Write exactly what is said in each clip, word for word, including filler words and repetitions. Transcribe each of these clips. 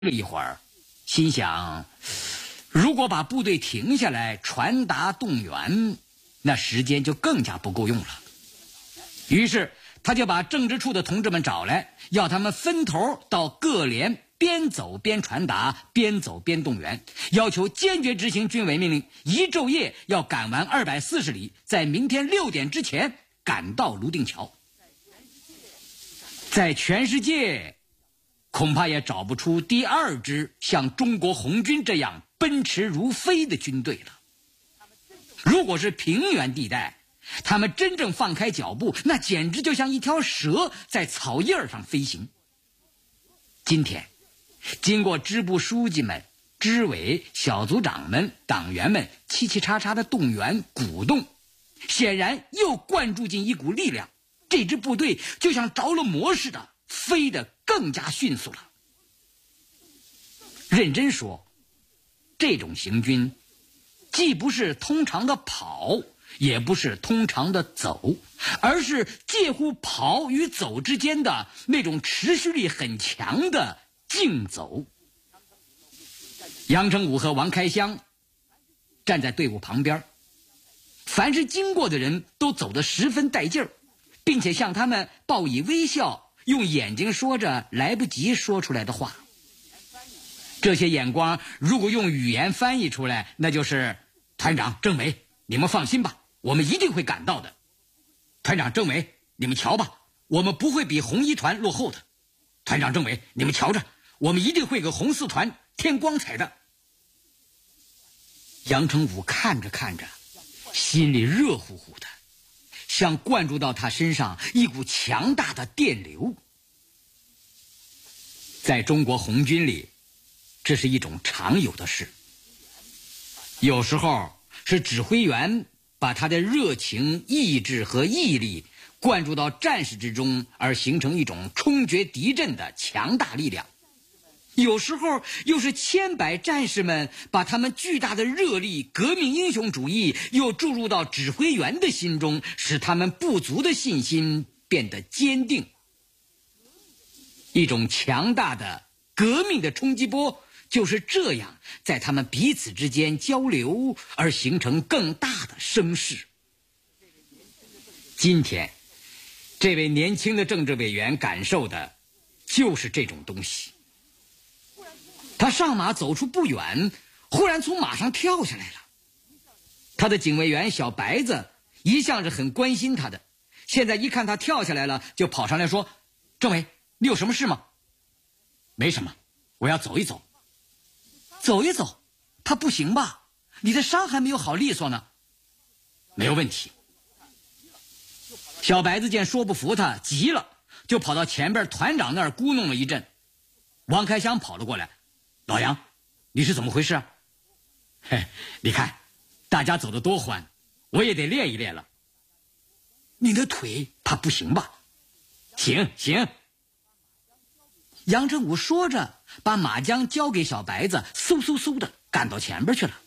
了一会儿，心想，如果把部队停下来传达动员，那时间就更加不够用了。于是他就把政治处的同志们找来，要他们分头到各连边走边传达，边走边动员，要求坚决执行军委命令，一昼夜要赶完二百四十里，在明天六点之前赶到泸定桥。在全世界恐怕也找不出第二支像中国红军这样奔驰如飞的军队了。如果是平原地带，他们真正放开脚步，那简直就像一条蛇在草叶上飞行。今天经过支部书记们、支委、小组长们、党员们七七叉叉的动员鼓动，显然又灌注进一股力量，这支部队就像着了魔似的，飞得更加迅速了。认真说，这种行军既不是通常的跑，也不是通常的走，而是介乎跑与走之间的那种持续力很强的竞走。杨成武和王开湘站在队伍旁边，凡是经过的人都走得十分带劲儿，并且向他们报以微笑，用眼睛说着来不及说出来的话。这些眼光如果用语言翻译出来，那就是团长、政委，你们放心吧，我们一定会赶到的。团长、政委，你们瞧吧，我们不会比红一团落后的。团长、政委，你们瞧着，我们一定会给红四团添光彩的。杨成武看着看着，心里热乎乎的，像灌注到他身上一股强大的电流。在中国红军里，这是一种常有的事。有时候是指挥员把他的热情、意志和毅力灌注到战士之中，而形成一种冲决敌阵的强大力量。有时候又是千百战士们把他们巨大的热力、革命英雄主义又注入到指挥员的心中，使他们不足的信心变得坚定。一种强大的革命的冲击波就是这样在他们彼此之间交流，而形成更大的声势。今天这位年轻的政治委员感受的就是这种东西。他上马走出不远，忽然从马上跳下来了。他的警卫员小白子一向是很关心他的，现在一看他跳下来了，就跑上来说：政委，你有什么事吗？没什么，我要走一走。走一走？他不行吧？你的伤还没有好利索呢。没有问题。小白子见说不服他，急了，就跑到前边团长那儿咕哝了一阵。王开湘跑了过来：老杨，你是怎么回事啊？嘿，你看大家走得多欢，我也得练一练了。你的腿怕不行吧？行行。杨成武说着，把马缰交给小白子，嗖嗖嗖的赶到前边去了。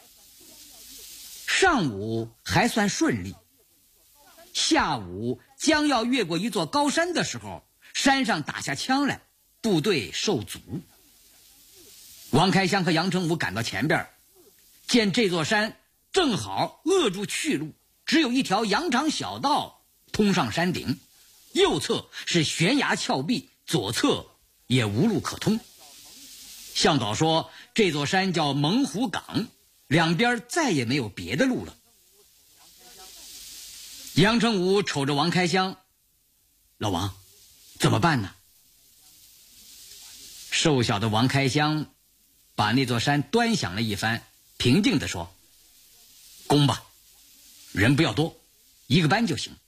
上午还算顺利，下午将要越过一座高山的时候，山上打下枪来，部队受阻。王开湘和杨成武赶到前边，见这座山正好扼住去路，只有一条羊肠小道通上山顶，右侧是悬崖峭壁，左侧也无路可通。向导说这座山叫猛虎岗，两边再也没有别的路了。杨成武瞅着王开湘：老王，怎么办呢？瘦小的王开湘把那座山端详了一番，平静地说：攻吧，人不要多，一个班就行。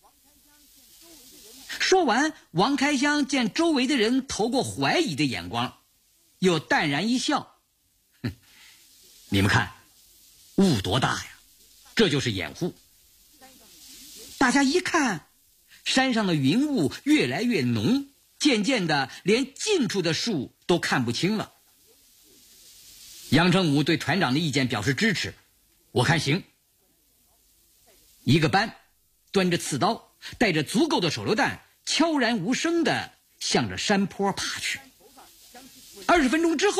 说完，王开湘见周围的人投过怀疑的眼光，又淡然一笑：哼，你们看雾多大呀，这就是掩护。大家一看，山上的云雾越来越浓，渐渐的连近处的树都看不清了。杨成武对团长的意见表示支持：我看行。一个班端着刺刀，带着足够的手榴弹，悄然无声地向着山坡爬去。 二十分钟之后